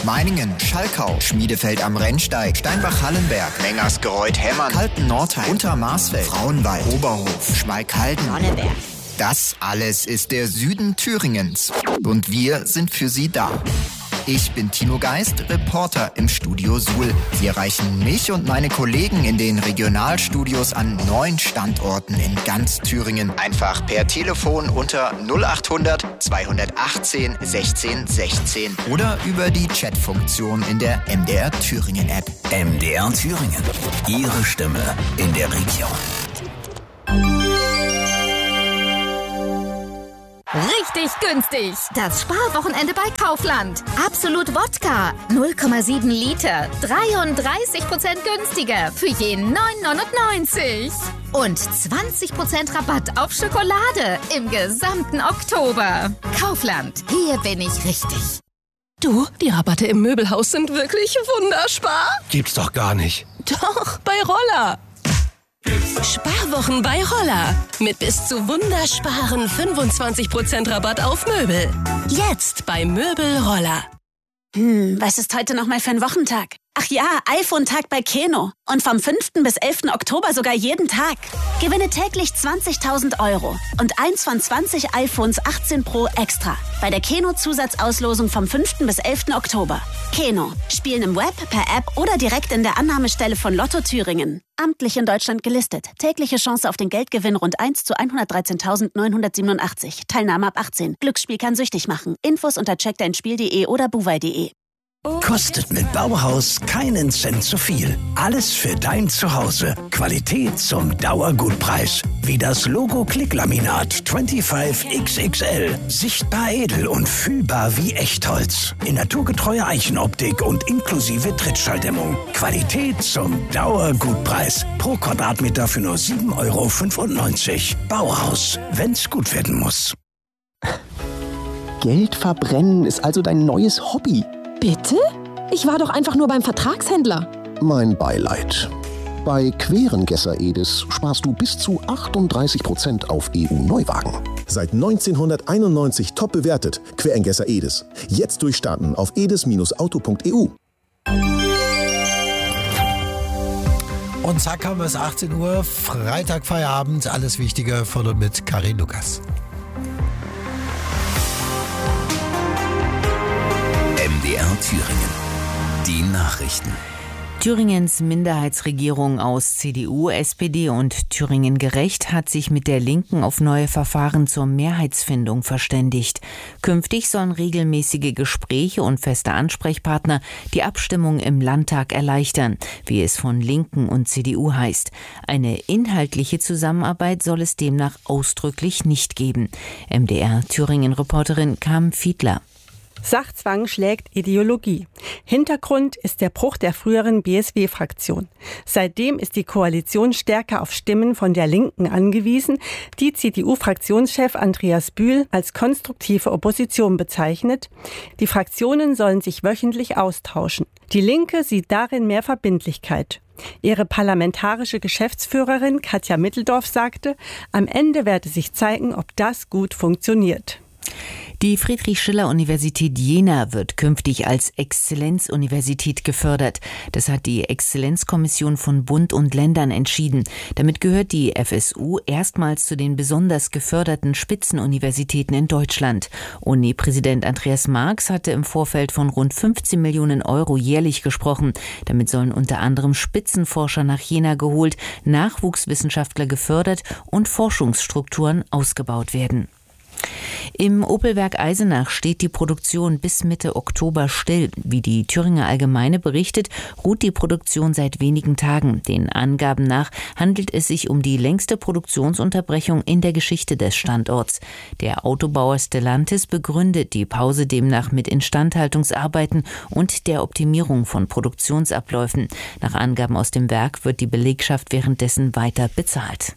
Meiningen, Schalkau, Schmiedefeld am Rennsteig, Steinbach-Hallenberg, Mengersgereuth-Hemmern, Kalten-Nordheim, Untermarsfeld, Frauenwald, Oberhof, Schmalkalden, Nonneberg. Das alles ist der Süden Thüringens. Und wir sind für Sie da. Ich bin Tino Geist, Reporter im Studio Suhl. Sie erreichen mich und meine Kollegen in den Regionalstudios an 9 Standorten in ganz Thüringen. Einfach per Telefon unter 0800 218 16 16 oder über die Chatfunktion in der MDR Thüringen App. MDR Thüringen. Ihre Stimme in der Region. Richtig günstig. Das Sparwochenende bei Kaufland. Absolut Wodka. 0,7 Liter. 33% günstiger. Für jeden 9,99. Und 20% Rabatt auf Schokolade im gesamten Oktober. Kaufland. Hier bin ich richtig. Du, die Rabatte im Möbelhaus sind wirklich wunderspar. Gibt's doch gar nicht. Doch, bei Roller. Sparwochen bei Roller. Mit bis zu wundersparen 25% Rabatt auf Möbel. Jetzt bei Möbel Roller. Was ist heute nochmal für ein Wochentag? Ach ja, iPhone-Tag bei Keno. Und vom 5. bis 11. Oktober sogar jeden Tag. Gewinne täglich 20.000 € und eins von 20 iPhones 18 Pro extra. Bei der Keno-Zusatzauslosung vom 5. bis 11. Oktober. Keno. Spielen im Web, per App oder direkt in der Annahmestelle von Lotto Thüringen. Amtlich in Deutschland gelistet. Tägliche Chance auf den Geldgewinn rund 1 zu 113.987. Teilnahme ab 18. Glücksspiel kann süchtig machen. Infos unter checkdeinspiel.de oder buwei.de. Kostet mit Bauhaus keinen Cent zu viel. Alles für dein Zuhause. Qualität zum Dauergutpreis. Wie das Logo Klicklaminat 25XXL. Sichtbar edel und fühlbar wie Echtholz. In naturgetreuer Eichenoptik und inklusive Trittschalldämmung. Qualität zum Dauergutpreis. Pro Quadratmeter für nur 7,95 €. Bauhaus, wenn's gut werden muss. Geld verbrennen ist also dein neues Hobby. Bitte? Ich war doch einfach nur beim Vertragshändler. Mein Beileid. Bei Querengesser Edis sparst du bis zu 38% auf EU-Neuwagen. Seit 1991 top bewertet. Querengesser Edis. Jetzt durchstarten auf edis-auto.eu. Und zack haben wir es 18 Uhr, Freitag Feierabend, alles Wichtige von und mit Karin Lukas. MDR Thüringen. Die Nachrichten. Thüringens Minderheitsregierung aus CDU, SPD und Thüringen Gerecht hat sich mit der Linken auf neue Verfahren zur Mehrheitsfindung verständigt. Künftig sollen regelmäßige Gespräche und feste Ansprechpartner die Abstimmung im Landtag erleichtern, wie es von Linken und CDU heißt. Eine inhaltliche Zusammenarbeit soll es demnach ausdrücklich nicht geben. MDR Thüringen-Reporterin Carmen Fiedler. Sachzwang schlägt Ideologie. Hintergrund ist der Bruch der früheren BSW-Fraktion. Seitdem ist die Koalition stärker auf Stimmen von der Linken angewiesen, die CDU-Fraktionschef Andreas Bühl als konstruktive Opposition bezeichnet. Die Fraktionen sollen sich wöchentlich austauschen. Die Linke sieht darin mehr Verbindlichkeit. Ihre parlamentarische Geschäftsführerin Katja Mitteldorf sagte, am Ende werde sich zeigen, ob das gut funktioniert. Die Friedrich-Schiller-Universität Jena wird künftig als Exzellenzuniversität gefördert. Das hat die Exzellenzkommission von Bund und Ländern entschieden. Damit gehört die FSU erstmals zu den besonders geförderten Spitzenuniversitäten in Deutschland. Uni-Präsident Andreas Marx hatte im Vorfeld von rund 15 Millionen € jährlich gesprochen. Damit sollen unter anderem Spitzenforscher nach Jena geholt, Nachwuchswissenschaftler gefördert und Forschungsstrukturen ausgebaut werden. Im Opelwerk Eisenach steht die Produktion bis Mitte Oktober still. Wie die Thüringer Allgemeine berichtet, ruht die Produktion seit wenigen Tagen. Den Angaben nach handelt es sich um die längste Produktionsunterbrechung in der Geschichte des Standorts. Der Autobauer Stellantis begründet die Pause demnach mit Instandhaltungsarbeiten und der Optimierung von Produktionsabläufen. Nach Angaben aus dem Werk wird die Belegschaft währenddessen weiter bezahlt.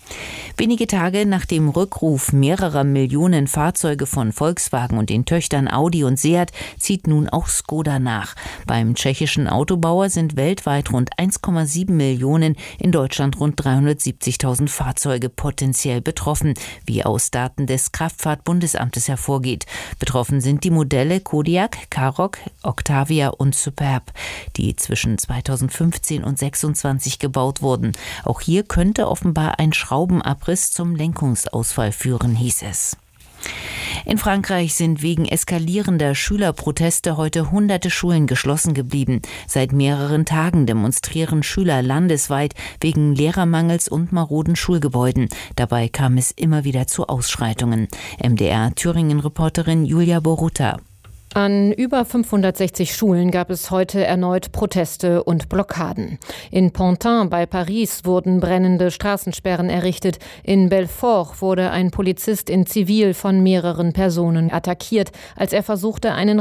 Wenige Tage nach dem Rückruf mehrerer Millionen Fahrzeuge von Volkswagen und den Töchtern Audi und Seat zieht nun auch Skoda nach. Beim tschechischen Autobauer sind weltweit rund 1,7 Millionen, in Deutschland rund 370.000 Fahrzeuge potenziell betroffen, wie aus Daten des Kraftfahrtbundesamtes hervorgeht. Betroffen sind die Modelle Kodiaq, Karoq, Octavia und Superb, die zwischen 2015 und 2026 gebaut wurden. Auch hier könnte offenbar ein Schraubenabriss zum Lenkungsausfall führen, hieß es. In Frankreich sind wegen eskalierender Schülerproteste heute hunderte Schulen geschlossen geblieben. Seit mehreren Tagen demonstrieren Schüler landesweit wegen Lehrermangels und maroden Schulgebäuden. Dabei kam es immer wieder zu Ausschreitungen. MDR-Thüringen-Reporterin Julia Boruta. An über 560 Schulen gab es heute erneut Proteste und Blockaden. In Pantin bei Paris wurden brennende Straßensperren errichtet. In Belfort wurde ein Polizist in Zivil von mehreren Personen attackiert, als er versuchte, einen